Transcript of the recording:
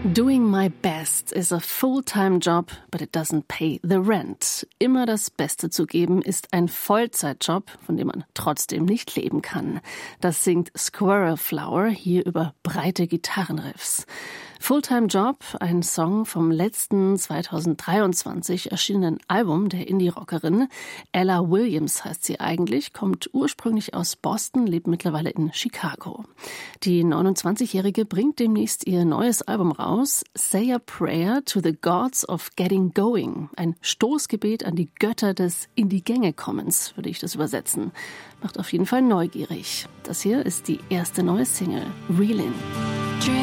Doing my best is a full-time job, but it doesn't pay the rent. Immer das Beste zu geben ist ein Vollzeitjob, von dem man trotzdem nicht leben kann. Das singt Squirrel Flower hier über breite Gitarrenriffs. Fulltime Job, ein Song vom letzten 2023 erschienenen Album der Indie-Rockerin. Ella Williams heißt sie eigentlich, kommt ursprünglich aus Boston, lebt mittlerweile in Chicago. Die 29-Jährige bringt demnächst ihr neues Album raus, Say a Prayer to the Gods of Getting Going. Ein Stoßgebet an die Götter des In-die-Gänge-Kommens, würde ich das übersetzen. Macht auf jeden Fall neugierig. Das hier ist die erste neue Single, Reelin'.